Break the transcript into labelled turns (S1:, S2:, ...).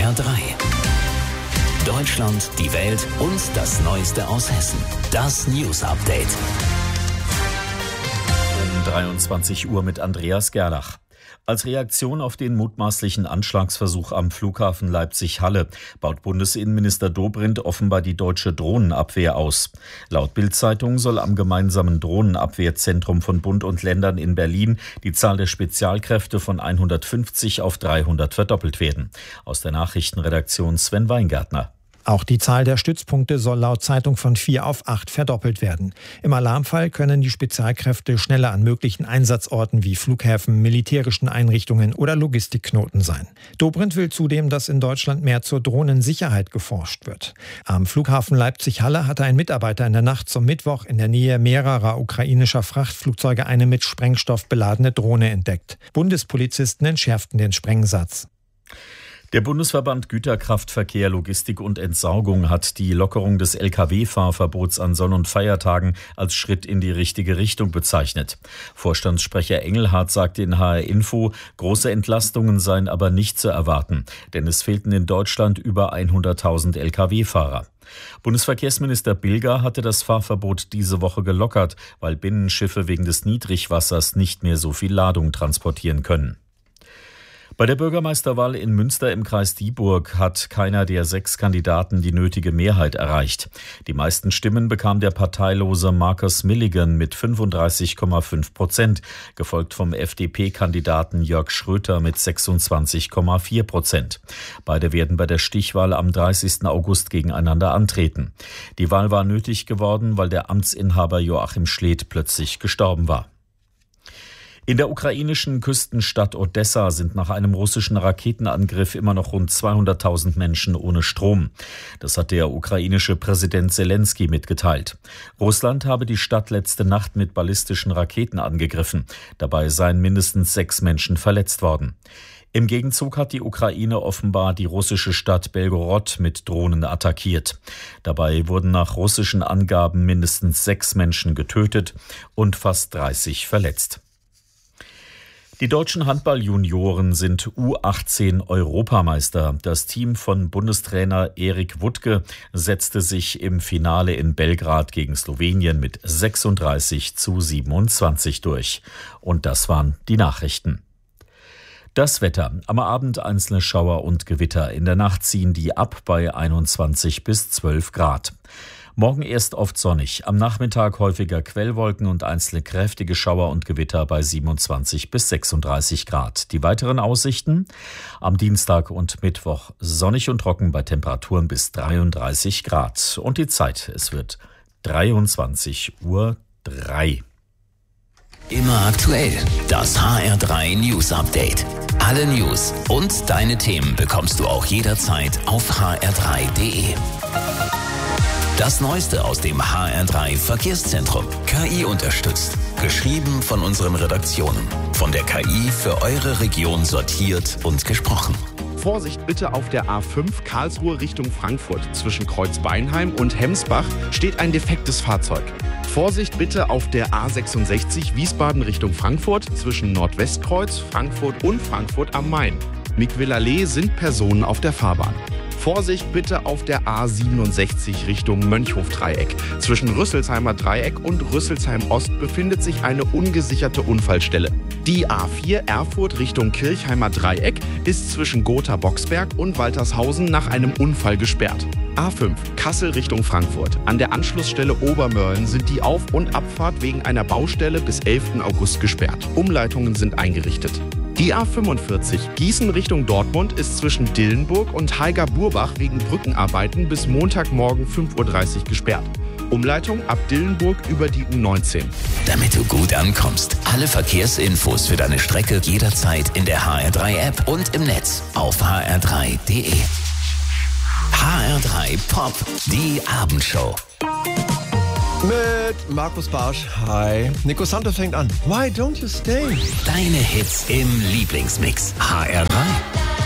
S1: HR3. Deutschland, die Welt und das Neueste aus Hessen. Das News Update.
S2: Um 23 Uhr mit Andreas Gerlach. Als Reaktion auf den mutmaßlichen Anschlagsversuch am Flughafen Leipzig-Halle baut Bundesinnenminister Dobrindt offenbar die deutsche Drohnenabwehr aus. Laut Bild-Zeitung soll am gemeinsamen Drohnenabwehrzentrum von Bund und Ländern in Berlin die Zahl der Spezialkräfte von 150 auf 300 verdoppelt werden. Aus der Nachrichtenredaktion Sven Weingärtner.
S3: Auch die Zahl der Stützpunkte soll laut Zeitung von 4 auf 8 verdoppelt werden. Im Alarmfall können die Spezialkräfte schneller an möglichen Einsatzorten wie Flughäfen, militärischen Einrichtungen oder Logistikknoten sein. Dobrindt will zudem, dass in Deutschland mehr zur Drohnensicherheit geforscht wird. Am Flughafen Leipzig-Halle hatte ein Mitarbeiter in der Nacht zum Mittwoch in der Nähe mehrerer ukrainischer Frachtflugzeuge eine mit Sprengstoff beladene Drohne entdeckt. Bundespolizisten entschärften den Sprengsatz.
S2: Der Bundesverband Güterkraftverkehr, Logistik und Entsorgung hat die Lockerung des Lkw-Fahrverbots an Sonn- und Feiertagen als Schritt in die richtige Richtung bezeichnet. Vorstandssprecher Engelhardt sagte in HR Info, große Entlastungen seien aber nicht zu erwarten, denn es fehlten in Deutschland über 100.000 Lkw-Fahrer. Bundesverkehrsminister Bilger hatte das Fahrverbot diese Woche gelockert, weil Binnenschiffe wegen des Niedrigwassers nicht mehr so viel Ladung transportieren können. Bei der Bürgermeisterwahl in Münster im Kreis Dieburg hat keiner der 6 Kandidaten die nötige Mehrheit erreicht. Die meisten Stimmen bekam der parteilose Marcus Milligan mit 35,5%, gefolgt vom FDP-Kandidaten Jörg Schröter mit 26,4%. Beide werden bei der Stichwahl am 30. August gegeneinander antreten. Die Wahl war nötig geworden, weil der Amtsinhaber Joachim Schleth plötzlich gestorben war. In der ukrainischen Küstenstadt Odessa sind nach einem russischen Raketenangriff immer noch rund 200.000 Menschen ohne Strom. Das hat der ukrainische Präsident Zelensky mitgeteilt. Russland habe die Stadt letzte Nacht mit ballistischen Raketen angegriffen. Dabei seien mindestens 6 Menschen verletzt worden. Im Gegenzug hat die Ukraine offenbar die russische Stadt Belgorod mit Drohnen attackiert. Dabei wurden nach russischen Angaben mindestens 6 Menschen getötet und fast 30 verletzt. Die deutschen Handball-Junioren sind U18-Europameister. Das Team von Bundestrainer Erik Wuttke setzte sich im Finale in Belgrad gegen Slowenien mit 36:27 durch. Und das waren die Nachrichten. Das Wetter. Am Abend einzelne Schauer und Gewitter. In der Nacht ziehen die ab bei 21 bis 12 Grad. Morgen erst oft sonnig, am Nachmittag häufiger Quellwolken und einzelne kräftige Schauer und Gewitter bei 27 bis 36 Grad. Die weiteren Aussichten: am Dienstag und Mittwoch sonnig und trocken bei Temperaturen bis 33 Grad. Und die Zeit, es wird 23:03 Uhr.
S1: Immer aktuell, das HR3 News Update. Alle News und deine Themen bekommst du auch jederzeit auf hr3.de. Das Neueste aus dem HR3 Verkehrszentrum. KI unterstützt. Geschrieben von unseren Redaktionen. Von der KI für eure Region sortiert und gesprochen.
S4: Vorsicht bitte auf der A5 Karlsruhe Richtung Frankfurt. Zwischen Kreuzbeinheim und Hemsbach steht ein defektes Fahrzeug. Vorsicht bitte auf der A66 Wiesbaden Richtung Frankfurt. Zwischen Nordwestkreuz, Frankfurt und Frankfurt am Main. Miquelallee sind Personen auf der Fahrbahn. Vorsicht bitte auf der A67 Richtung Mönchhof-Dreieck. Zwischen Rüsselsheimer Dreieck und Rüsselsheim Ost befindet sich eine ungesicherte Unfallstelle. Die A4 Erfurt Richtung Kirchheimer Dreieck ist zwischen Gotha-Boxberg und Waltershausen nach einem Unfall gesperrt. A5 Kassel Richtung Frankfurt. An der Anschlussstelle Obermörlen sind die Auf- und Abfahrt wegen einer Baustelle bis 11. August gesperrt. Umleitungen sind eingerichtet. Die A45 Gießen Richtung Dortmund ist zwischen Dillenburg und Haiger-Burbach wegen Brückenarbeiten bis Montagmorgen 5:30 Uhr gesperrt. Umleitung ab Dillenburg über die U19.
S1: Damit du gut ankommst, alle Verkehrsinfos für deine Strecke jederzeit in der HR3-App und im Netz auf hr3.de. HR3 Pop, die Abendshow.
S5: Mit Markus Barsch. Hi. Nico Santos fängt an. Why don't you stay?
S1: Deine Hits im Lieblingsmix. HR3.